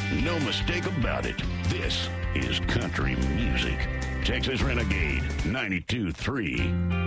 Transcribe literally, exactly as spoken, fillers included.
No mistake about it. This is country music. Texas Renegade ninety-two point three.